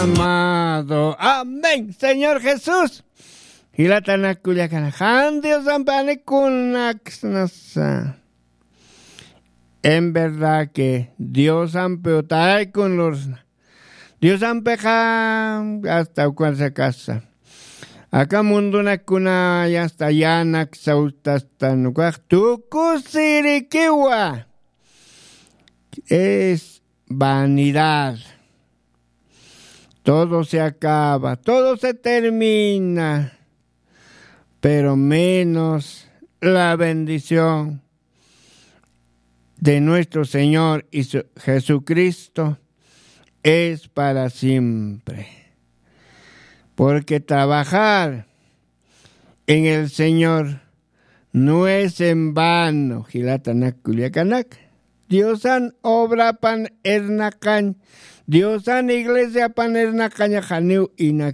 Amado, amén, Señor Jesús. Y la Tanaculiacanajan, Dios ampane con en verdad que Dios ampeotai con los Dios ampeja hasta cual se casa. Acá mundo na cuna ya hasta llana hasta nucaj tu cusiriquiwa es vanidad. Todo se acaba, todo se termina, pero menos la bendición de nuestro Señor y Jesucristo es para siempre. Porque trabajar en el Señor no es en vano. Dios han obra pan ernacan. Dios han iglesia pan ernacaña janiu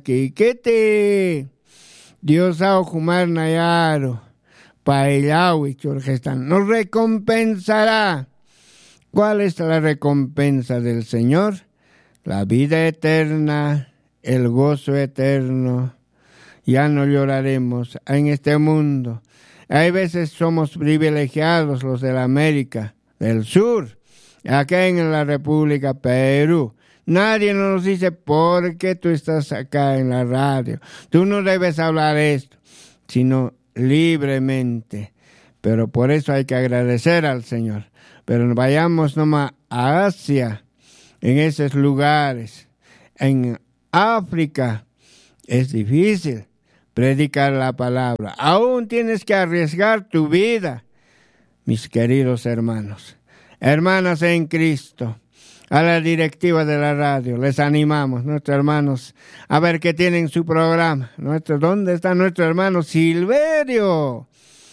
inaquiquete. Dios ha ojumar nayaro. Paelawi chorgestan. Nos recompensará. ¿Cuál es la recompensa del Señor? La vida eterna, el gozo eterno. Ya no lloraremos en este mundo. Hay veces somos privilegiados los de la América del Sur, acá en la República Perú. Nadie nos dice por qué tú estás acá en la radio. Tú no debes hablar esto, sino libremente. Pero por eso hay que agradecer al Señor. Pero vayamos nomás a Asia, en esos lugares. En África es difícil predicar la palabra. Aún tienes que arriesgar tu vida, mis queridos hermanos. Hermanas en Cristo, a la directiva de la radio, les animamos, nuestros hermanos, a ver qué tienen su programa. ¿Dónde está nuestro hermano Silverio?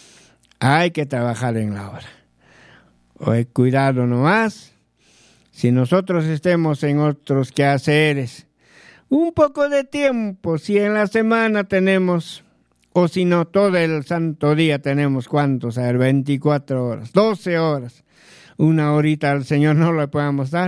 Hay que trabajar en la obra. Hoy, cuidado nomás, si nosotros estemos en otros quehaceres, un poco de tiempo, si en la semana tenemos, o si no, todo el santo día tenemos, ¿cuántos? A ver, 24 horas, 12 horas, una horita al Señor no le podamos dar.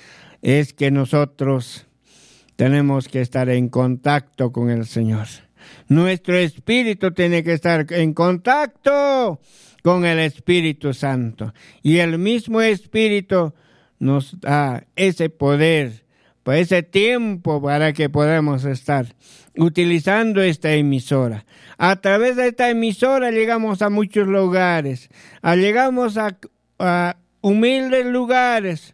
Es que nosotros tenemos que estar en contacto con el Señor. Nuestro espíritu tiene que estar en contacto con el Espíritu Santo. Y el mismo Espíritu nos da ese poder, ese tiempo para que podamos estar utilizando esta emisora. A través de esta emisora llegamos a muchos lugares, llegamos a humildes lugares,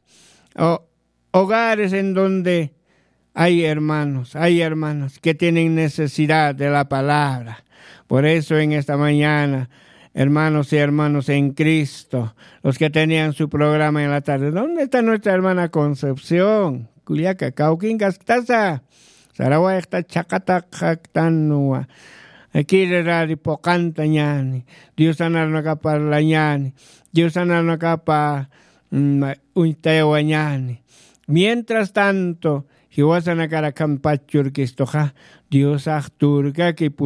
hogares en donde hay hermanos, hay hermanas que tienen necesidad de la palabra. Por eso en esta mañana, hermanos y hermanos en Cristo, los que tenían su programa en la tarde, ¿dónde está nuestra hermana Concepción? Culiaca, Cauquingas, Taza, Sarawak, está Chacata, Jactanua. Aquí de radio pocanta ñani, Dios anarno capa la ñani, Dios anarno capa un ñani. Mientras tanto, Hiwasana cara campachur que estoja, Dios turca que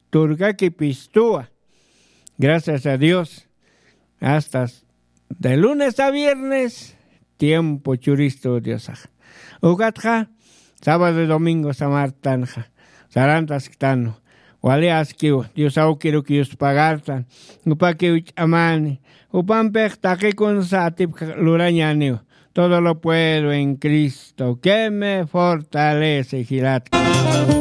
pistúa. Gracias a Dios, hasta de lunes a viernes, tiempo churisto Dios. Ugatja, sábado y domingo samartanja, sarantas ktano. Waleas kiu, Dios quiero que Dios pagartan, upa que amani, upan pectaque con satip lurañaneo. Todo lo puedo en Cristo, que me fortalece, Gilat.